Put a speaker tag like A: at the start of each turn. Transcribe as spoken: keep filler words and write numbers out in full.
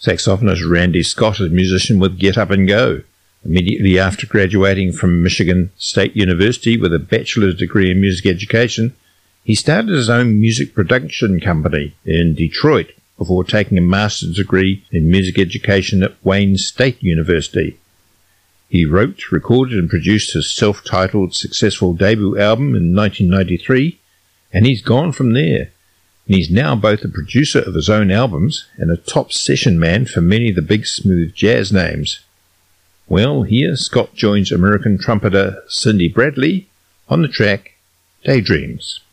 A: Saxophonist Randy Scott is a musician with Get Up and Go. Immediately after graduating from Michigan State University with a bachelor's degree in music education, he started his own music production company in Detroit before taking a master's degree in music education at Wayne State University. He wrote, recorded and produced his self-titled successful debut album in nineteen ninety-three, and he's gone from there. And he's now both a producer of his own albums and a top session man for many of the big smooth jazz names. Well, here Scott joins American trumpeter Cindy Bradley on the track Daydreams.